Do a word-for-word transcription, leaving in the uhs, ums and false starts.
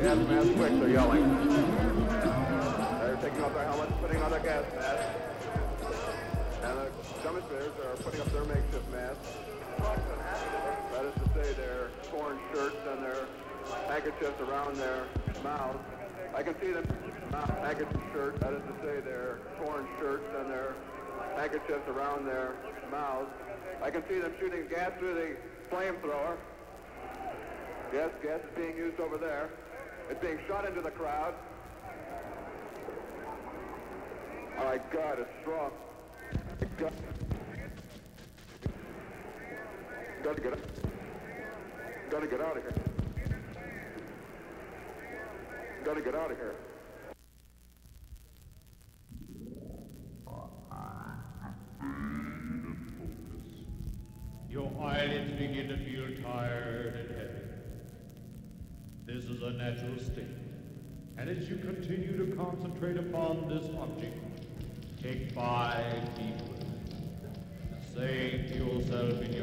gas mask quick, they're yelling. They're taking off their helmets, putting on their gas masks. And the demonstrators are putting up their makeshift masks. That is to say, their torn shirts and their handkerchiefs around their mouths. I can see them handkerchief shirts, that is to say, their torn shirts and their handkerchiefs around their mouths. I can see them shooting gas through the flamethrower. Yes, gas is being used over there. It's being shot into the crowd. Oh my God, it's strong. God. Gotta get out. Gotta get out of here. Gotta get out of here. Your eyelids begin to feel tired and heavy. This is a natural state. And as you continue to concentrate upon this object, take five deep breaths, saying to yourself in your